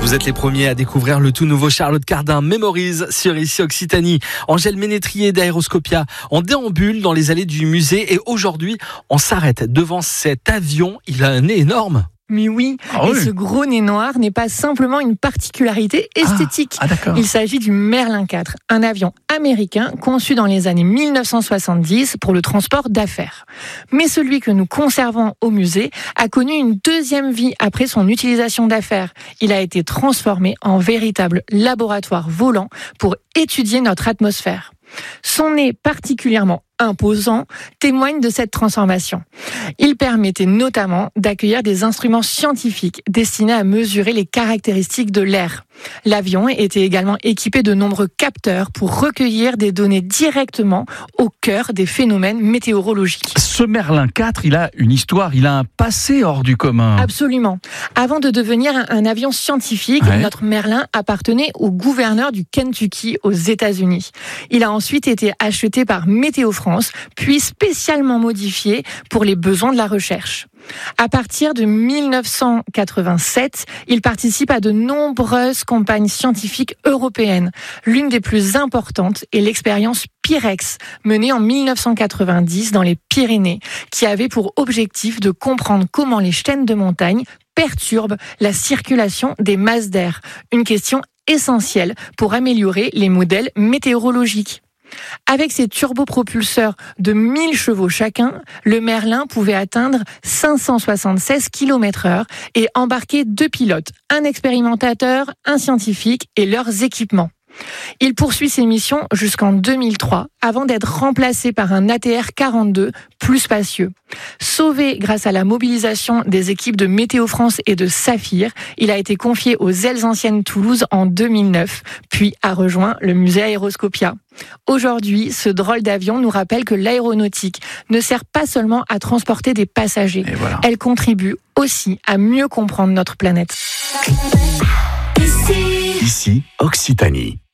Vous êtes les premiers à découvrir le tout nouveau Charlotte Cardin Memories sur Ici Occitanie. Angèle Ménétrier d'Aéroscopia en déambule dans les allées du musée et aujourd'hui, on s'arrête devant cet avion. Il a un nez énorme. Mais oui, ce gros nez noir n'est pas simplement une particularité esthétique. Il s'agit du Merlin 4, un avion américain conçu dans les années 1970 pour le transport d'affaires. Mais celui que nous conservons au musée a connu une deuxième vie après son utilisation d'affaires. Il a été transformé en véritable laboratoire volant pour étudier notre atmosphère. Son nez particulièrement imposant témoigne de cette transformation. Il permettait notamment d'accueillir des instruments scientifiques destinés à mesurer les caractéristiques de l'air. L'avion était également équipé de nombreux capteurs pour recueillir des données directement au cœur des phénomènes météorologiques. Ce Merlin 4, il a une histoire, il a un passé hors du commun. Absolument. Avant de devenir un avion scientifique, notre Merlin appartenait au gouverneur du Kentucky aux États-Unis. Il a ensuite été acheté par Météo France, puis spécialement modifié pour les besoins de la recherche. À partir de 1987, il participe à de nombreuses campagnes scientifiques européennes. L'une des plus importantes est l'expérience Pyrex, menée en 1990 dans les Pyrénées, qui avait pour objectif de comprendre comment les chaînes de montagnes perturbent la circulation des masses d'air. Une question essentielle pour améliorer les modèles météorologiques. Avec ses turbopropulseurs de 1000 chevaux chacun, le Merlin pouvait atteindre 576 km/h et embarquer 2 pilotes, un expérimentateur, un scientifique et leurs équipements. Il poursuit ses missions jusqu'en 2003, avant d'être remplacé par un ATR-42 plus spacieux. Sauvé grâce à la mobilisation des équipes de Météo France et de Saphir, il a été confié aux Ailes Anciennes Toulouse en 2009, puis a rejoint le musée Aéroscopia. Aujourd'hui, ce drôle d'avion nous rappelle que l'aéronautique ne sert pas seulement à transporter des passagers. Elle contribue aussi à mieux comprendre notre planète. Ici, Occitanie.